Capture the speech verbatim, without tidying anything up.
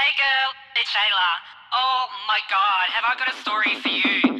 Hey girl, it's Shayla. Oh my god, have I got a story for you?